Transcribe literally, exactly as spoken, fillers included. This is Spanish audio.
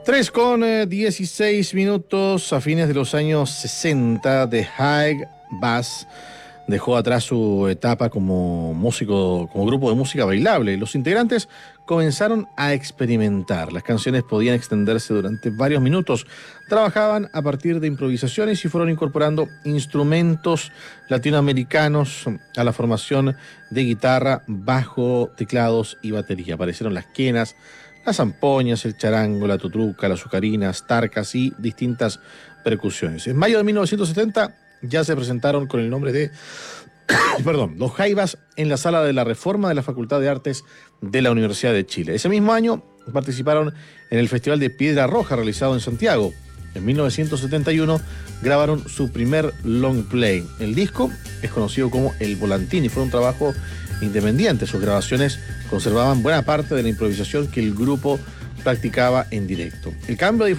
Tres con eh, dieciséis minutos. A fines de los años sesenta, The High Bass dejó atrás su etapa como músico, como grupo de música bailable. Los integrantes comenzaron a experimentar. Las canciones podían extenderse durante varios minutos. Trabajaban a partir de improvisaciones y fueron incorporando instrumentos latinoamericanos a la formación de guitarra, bajo, teclados y batería. Aparecieron las quenas, las zampoñas, el charango, la tutruca, las azucarinas, tarcas y distintas percusiones. En mayo de mil novecientos setenta ya se presentaron con el nombre de perdón, los Jaivas en la Sala de la Reforma de la Facultad de Artes de la Universidad de Chile. Ese mismo año participaron en el Festival de Piedra Roja realizado en Santiago. En mil novecientos setenta y uno grabaron su primer long play. El disco es conocido como El Volantín y fue un trabajo independiente. Sus grabaciones conservaban buena parte de la improvisación que el grupo practicaba en directo. El cambio de